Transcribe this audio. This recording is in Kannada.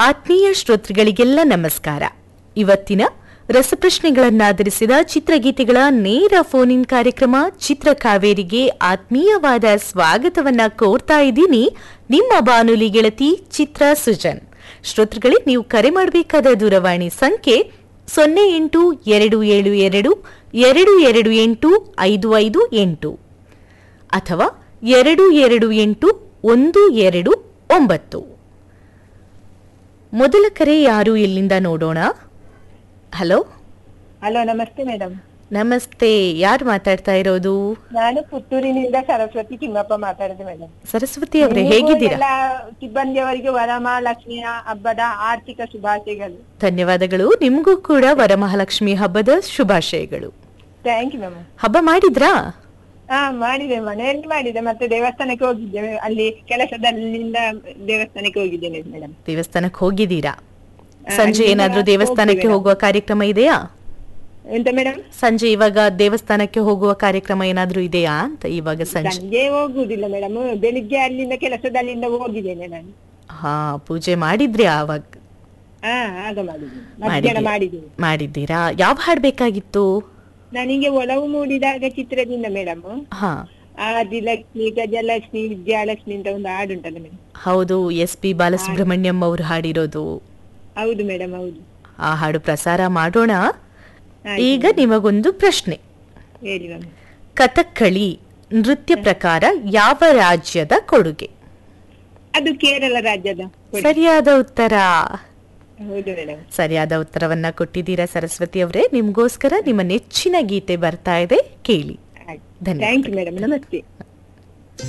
ಆತ್ಮೀಯ ಶ್ರೋತೃಗಳಿಗೆಲ್ಲ ನಮಸ್ಕಾರ. ಇವತ್ತಿನ ರಸಪ್ರಶ್ನೆಗಳನ್ನಾಧರಿಸಿದ ಚಿತ್ರಗೀತೆಗಳ ನೇರ ಫೋನ್ ಇನ್ ಕಾರ್ಯಕ್ರಮ ಚಿತ್ರಕಾವೇರಿಗೆ ಆತ್ಮೀಯವಾದ ಸ್ವಾಗತವನ್ನ ಕೋರ್ತಾ ಇದ್ದೀನಿ. ನಿಮ್ಮ ಬಾನುಲಿ ಗೆಳತಿ ಚಿತ್ರ ಸುಜನ್. ಶ್ರೋತೃಗಳೇ, ನೀವು ಕರೆ ಮಾಡಬೇಕಾದ ದೂರವಾಣಿ ಸಂಖ್ಯೆ 082722285558 ಅಥವಾ 228129. ಮೊದಲ ಕರೆ ಯಾರು, ಇಲ್ಲಿಂದ ನೋಡೋಣ. ಹಲೋ. ಹಲೋ, ನಮಸ್ತೆ ಮೇಡಮ್. ನಮಸ್ತೆ, ಯಾರು ಮಾತಾಡ್ತಾ ಇರೋದು? ನಾನು ಪುತ್ತೂರಿನಿಂದ ಸರಸ್ವತಿ ತಿಮ್ಮಪ್ಪ ಮಾತಾಡಿದೆ ಮೇಡಮ್. ಸರಸ್ವತಿ ಅವರೇ, ಹೇಗಿದ್ದೀರಾ? ಸಿಬ್ಬಂದಿಯವರಿಗೆ ವರಮಹಾಲಕ್ಷ್ಮಿಯ ಹಬ್ಬದ ಆರ್ಥಿಕ ಶುಭಾಶಯಗಳು. ಧನ್ಯವಾದಗಳು. ನಿಮಗೂ ಕೂಡ ವರಮಹಾಲಕ್ಷ್ಮಿ ಹಬ್ಬದ ಶುಭಾಶಯಗಳು. Thank you ma'am. ಹಬ್ಬ ಮಾಡಿದ್ರಾ? ಮಾಡಿದೆ, ಮನೆಯಲ್ಲಿ ಮಾಡಿದೆ, ಮತ್ತೆ ದೇವಸ್ಥಾನಕ್ಕೆ ಹೋಗಿದ್ದೇವೆ. ಅಲ್ಲಿ ಕೆಲಸದಲ್ಲಿಂದ ದೇವಸ್ಥಾನಕ್ಕೆ ಹೋಗಿದ್ದೇನೆ ಮೇಡಮ್. ದೇವಸ್ಥಾನಕ್ಕೆ ಹೋಗಿದ್ದೀರಾ? ಸಂಜೆ ಏನಾದ್ರೂ ದೇವಸ್ಥಾನಕ್ಕೆ ಹೋಗುವ ಕಾರ್ಯಕ್ರಮ ಇದೆಯಾ? ಎಂತ ಮೇಡಮ್? ಸಂಜೆ ಇವಾಗ ದೇವಸ್ಥಾನಕ್ಕೆ ಹೋಗುವ ಕಾರ್ಯಕ್ರಮ ಏನಾದ್ರೂ ಇದೆಯಾ ಅಂತ? ಇವಾಗ ಸಂಜೆ ಹೋಗುದಿಲ್ಲ ಮೇಡಮ್, ಬೆಳಿಗ್ಗೆ ಅಲ್ಲಿಂದ ಕೆಲಸದಲ್ಲಿಂದ ಹೋಗಿದ್ದೇನೆ ನಾನು. ಪೂಜೆ ಮಾಡಿದ್ರಿ ಆವಾಗ? ಆಗ ಮಾಡಿದ್ದೇನೆ. ಮಾಡಿದ್ದೀರಾ? ಯಾವ ಹಾಡ್ ಬೇಕಾಗಿತ್ತು? ನನಗೆ ಒಲವು ಮೂಡಿದಾಗ ಚಿತ್ರದಿಂದ ಮೇಡಮ್. ಆದಿಲಕ್ಷ್ಮಿ, ಗಜಲಕ್ಷ್ಮಿ, ವಿದ್ಯಾಲಕ್ಷ್ಮಿ ಅಂತ ಒಂದು ಹಾಡು ಉಂಟಲ್ಲ ಮೇಡಮ್. ಹೌದು, SP ಬಾಲಸುಬ್ರಹ್ಮಣ್ಯಂ ಅವರು ಹಾಡಿರೋದು. ಹೌದು ಮೇಡಮ್, ಹೌದು. ಆ ಹಾಡು ಪ್ರಸಾರ ಮಾಡೋಣ. ಈಗ ನಿಮಗೊಂದು ಪ್ರಶ್ನೆ. ಹೇಳಿ ಮ್ಯಾಮ್. ಕಥಕ್ಕಳಿ ನೃತ್ಯ ಪ್ರಕಾರ ಯಾವ ರಾಜ್ಯದ ಕೊಡುಗೆ? ಅದು ಕೇರಳ ರಾಜ್ಯದ. ಸರಿಯಾದ ಉತ್ತರ. ಹೌದು ಮೇಡಮ್. ಸರಿಯಾದ ಉತ್ತರವನ್ನ ಕೊಟ್ಟಿದ್ದೀರಾ ಸರಸ್ವತಿ ಅವರೇ. ನಿಮ್ಗೋಸ್ಕರ ನಿಮ್ಮ ನೆಚ್ಚಿನ ಗೀತೆ ಬರ್ತಾ ಇದೆ, ಕೇಳಿ. Thank you madam. ನಮಸ್ತೆ.